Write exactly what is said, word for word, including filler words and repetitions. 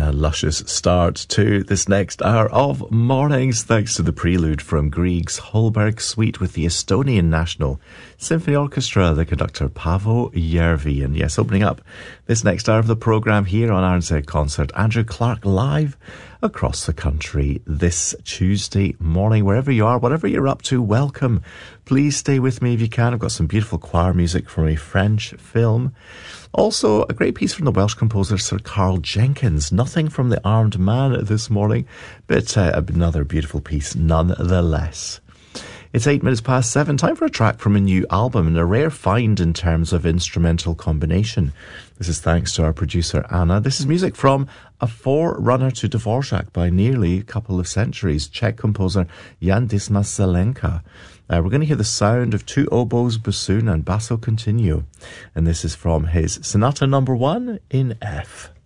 A luscious start to this next hour of mornings, thanks to the prelude from Grieg's Holberg Suite with the Estonian National Symphony Orchestra, the conductor Paavo Järvi. And yes, opening up this next hour of the programme here on R N Z Concert, Andrew Clark live across the country this Tuesday morning. Wherever you are, whatever you're up to, welcome. Please stay with me if you can. I've got some beautiful choir music from a French film. Also, a great piece from the Welsh composer Sir Carl Jenkins. Nothing from The Armed Man this morning, but uh, another beautiful piece nonetheless. It's eight minutes past seven. Time for a track from a new album and a rare find in terms of instrumental combination. This is thanks to our producer Anna. This is music from a forerunner to Dvorak by nearly a couple of centuries, Czech composer Jan Dismas Zelenka. Uh, we're going to hear the sound of two oboes, bassoon and basso continuo. And this is from his Sonata number one in F.